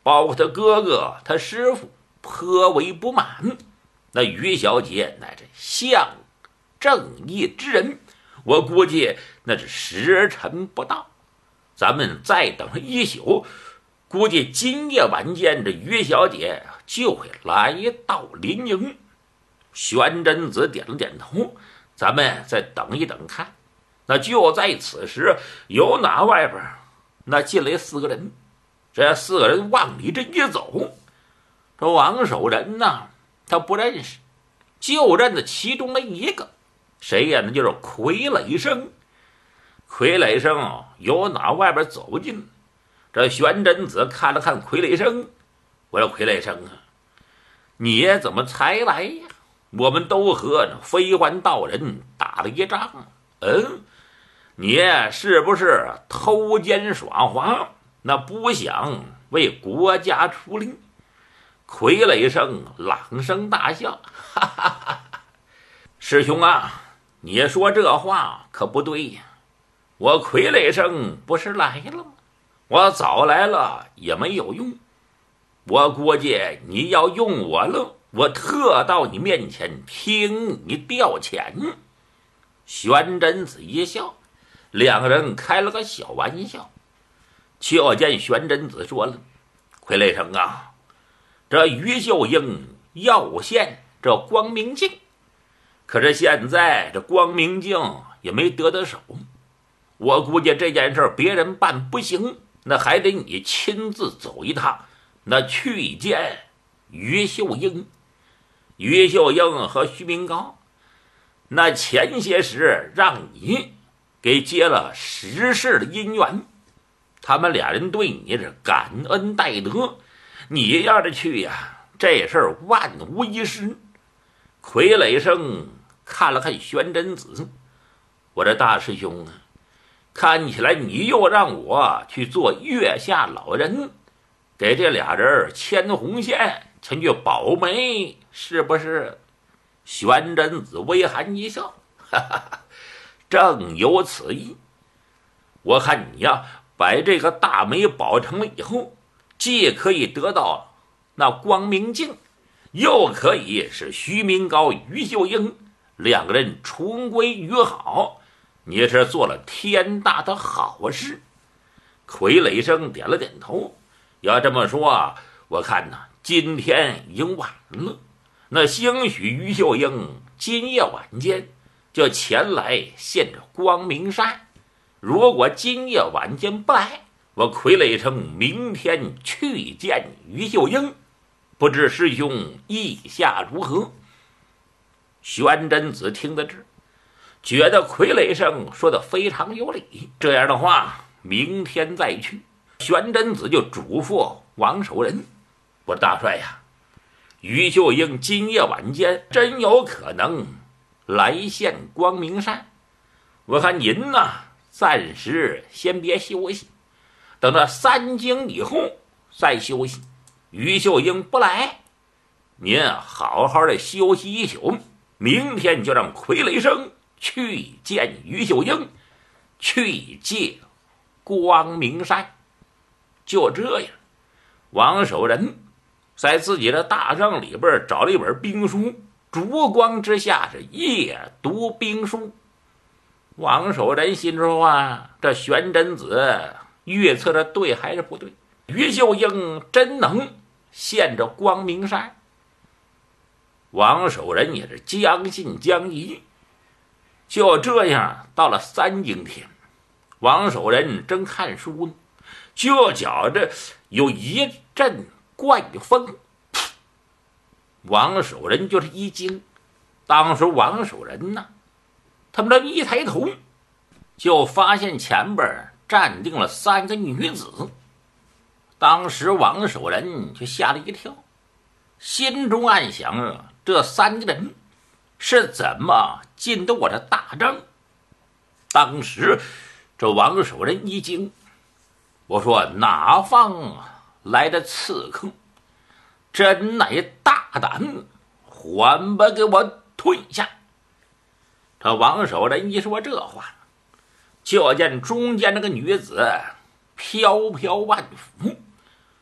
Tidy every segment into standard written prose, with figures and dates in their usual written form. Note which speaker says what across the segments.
Speaker 1: 包括他哥哥、他师傅颇为不满。那于小姐乃是相正义之人，我估计那是时辰不到，咱们再等一宿，估计今夜晚间这于小姐就会来到临营。玄真子点了点头，咱们再等一等看。那就在此时，有哪外边那进来4个人，这4个人往里这一走，这王守仁呐，他不认识，就认得其中的一个，谁呀？那就是傀儡生。傀儡生由哪外边走进，这玄真子看了看傀儡生，我说傀儡生啊，你怎么才来呀？我们都和那飞环道人打了一仗，你是不是偷奸耍滑？那不想为国家出力？傀儡生朗声大笑，哈哈哈！师兄啊，你说这话可不对呀！我傀儡生不是来了吗？我早来了也没有用，我估计你要用我了，我特到你面前听你调遣。玄真子一笑，两个人开了个小玩笑。就见玄真子说了：“傀儡生啊，这于秀英要献这光明镜，可是现在这光明镜也没得到手，我估计这件事别人办不行，那还得你亲自走一趟，那去见于秀英。于秀英和徐明高，那前些时让你给结了10世的姻缘，他们俩人对你是感恩戴德，你要是去呀，这事儿万无一失。”傀儡生看了看玄真子，我这大师兄啊，看起来你又让我去做月下老人，给这俩人牵红线，前去保媒，是不是？玄真子微含一笑，哈哈哈，正有此意。我看你呀，把这个大媒保成了以后，既可以得到那光明镜，又可以使徐明高、于秀英两个人重归于好，你是做了天大的好事。傀儡生点了点头，要这么说啊，我看呐，今天已经晚了，那兴许于秀英今夜晚间就前来献着光明扇，如果今夜晚间不来，我傀儡生明天去见于秀英，不知师兄意下如何？玄真子听得这，觉得傀儡生说的非常有理，这样的话明天再去。玄真子就嘱咐王守仁：“我说大帅呀，于秀英今夜晚间真有可能来献光明扇，我看您呢，暂时先别休息，等到3更以后再休息。于秀英不来，您好好的休息一宿，明天就让傀儡生去见于秀英，去借光明扇。”就这样，王守仁在自己的大帐里边找了一本兵书，烛光之下是夜读兵书。王守仁心说啊，这玄真子预测的对还是不对？于秀英真能献着光明扇？王守仁也是将信将疑。就这样，到了3更天，王守仁正看书呢，就觉着有一阵怪风，王守仁就是一惊。当时王守仁呢，他们这一抬头，就发现前边站定了3个女子。当时王守仁就吓了一跳，心中暗想：这3个人是怎么进的我的大帐？当时这王守仁一惊，我说哪方来的刺客，真乃大胆，还不给我退下！这王守仁一说这话，就见中间那个女子飘飘万伏，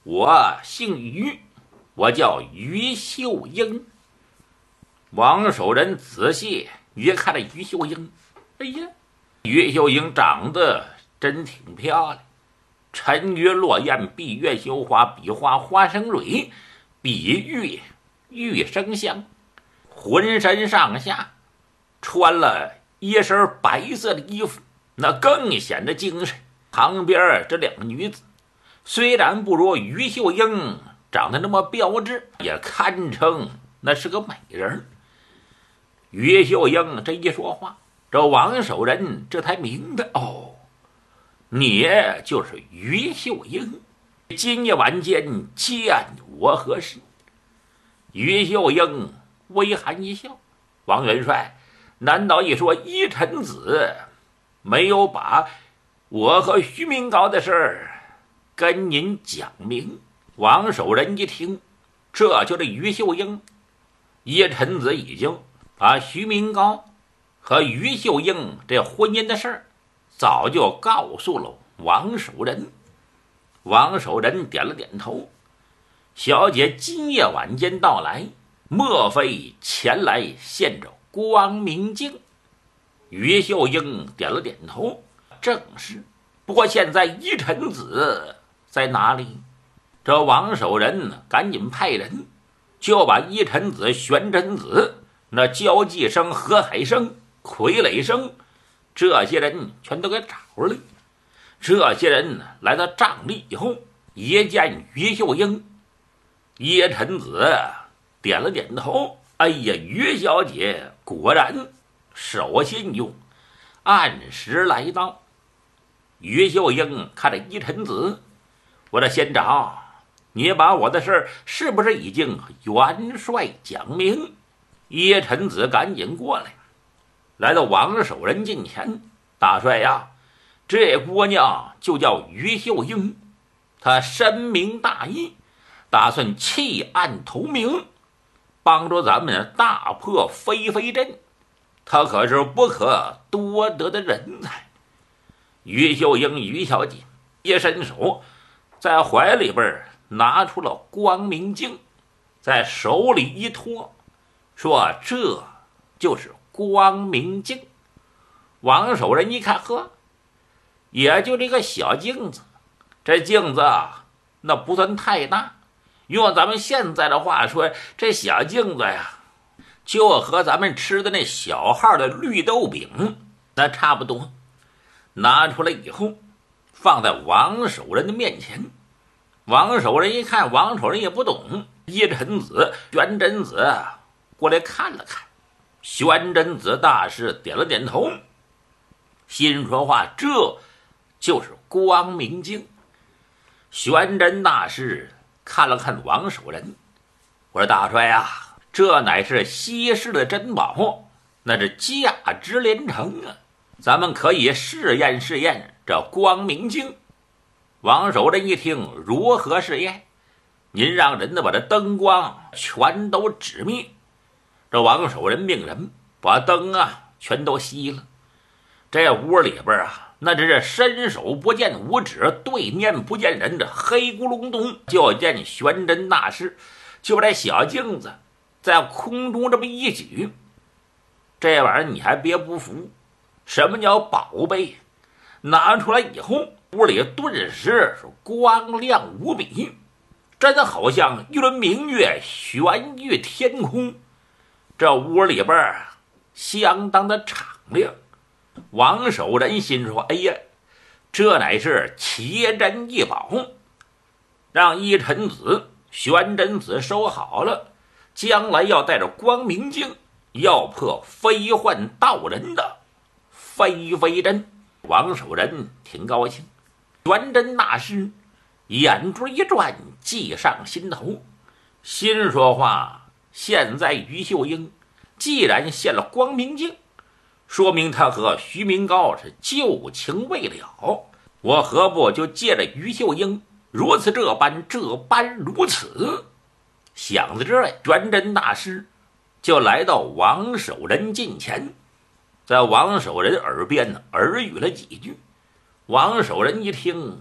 Speaker 1: 我姓于，我叫于秀英。”王守仁仔细一看这于秀英，哎呀，于秀英长得真挺漂亮，沉鱼落雁，闭月羞花，比花花生蕊，比玉玉生香。浑身上下穿了一身白色的衣服，那更显得精神。旁边这两个女子虽然不如于秀英长得那么标致，也堪称那是个美人。于秀英这一说话，这王守仁这才明白，哦，你就是于秀英，今夜晚间见我何事？于秀英微含一笑：“王元帅，难道一说依臣子没有把我和徐明高的事儿跟您讲明？”王守仁一听，这就是于秀英。依臣子已经把徐明高和于秀英这婚姻的事儿早就告诉了王守仁。王守仁点了点头：“小姐今夜晚间到来，莫非前来献着光明镜？”于秀英点了点头：“正是。不过现在依臣子在哪里？”这王守仁赶紧派人就把依臣子、玄真子、那焦继生、何海生、傀儡生这些人全都给找了。这些人来到帐里以后，一见于秀英，依臣子点了点头：“哎呀，于小姐果然守信用，按时来到。”于秀英看着依臣子：“我的先长，你把我的事是不是已经元帅讲明？”依臣子赶紧过来，来到王守仁近前：“大帅呀，这姑娘就叫于秀英，她深明大义，打算弃暗投明，帮助咱们大破飞飞镇，她可是不可多得的人才。”于秀英于小姐一伸手，在怀里边拿出了光明镜，在手里一托，说：“这就是光明镜。”王守仁一看，呵，也就这个小镜子，这镜子那不算太大，用咱们现在的话说，这小镜子呀，就和咱们吃的那小号的绿豆饼那差不多。拿出来以后，放在王守仁的面前。王守仁一看，王守仁也不懂，依臣子、玄真子过来看了看。玄真子大师点了点头，心说话：“这就是光明镜。”玄真大师看了看王守仁，我说：“大帅啊，这乃是稀世的珍宝，那是价值连城啊！咱们可以试验试验这光明镜。”王守仁一听，如何试验？您让人家把这灯光全都指灭。这王守仁命人把灯全都熄了。这屋里边那真是伸手不见五指，对面不见人，这黑咕隆咚，就见玄真大师就把这小镜子在空中这么一举。这玩意儿你还别不服，什么叫宝贝？拿出来以后，屋里顿时是光亮无比，真好像一轮明月悬于天空。这屋里边相当的敞亮。王守仁心说：“哎呀，这乃是奇珍异宝，让依臣子、玄真子收好了，将来要带着光明镜，要破飞幻道人的飞飞阵。”王守仁挺高兴。玄真大师眼珠一转，记上心头，心说话：现在于秀英既然献了光明镜，说明他和徐明高是旧情未了，我何不就借着于秀英如此这般如此？想到这，玄真大师就来到王守仁近前，在王守仁耳边耳语了几句。王守仁一听，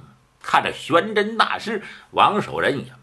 Speaker 1: 看着玄真大师，王守仁也